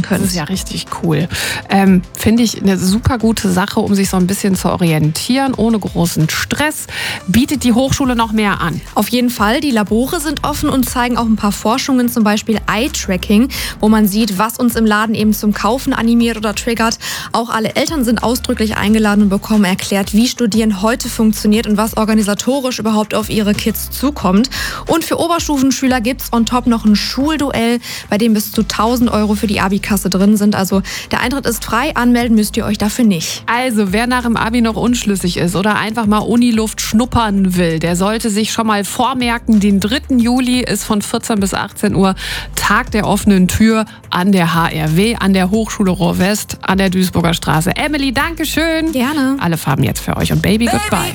könnt. Das ist ja richtig cool. Finde ich eine super gute Sache, um sich so ein bisschen zu orientieren, ohne großen Stress. Bietet die Hochschule noch mehr an? Auf jeden Fall, die Labore sind offen und zeigen auch ein paar Forschungen, zum Beispiel Eye-Tracking, wo man sieht, was uns im Laden eben zum Kaufen animiert oder triggert. Auch alle Eltern sind ausdrücklich eingeladen und bekommen erklärt, wie Studieren heute funktioniert und was organisatorisch überhaupt auf ihre Kids zukommt. Und für Oberstufenschüler gibt's on top noch ein Schulduell, bei dem bis zu 1.000 Euro für die Abi-Kasse drin sind. Also der Eintritt ist frei, anmelden müsst ihr euch dafür nicht. Also, wer nach dem Abi noch unschlüssig ist oder einfach mal Uniluft schnuppern will, der sollte sich schon mal vormerken, den 3. Juli ist von 14 bis 18 Uhr Tag der offenen Tür an der HRW, an der Hochschule Ruhr-West, an der Duisburger Straße. Emily, danke schön. Gerne. Alle Farben jetzt für euch und Baby, goodbye.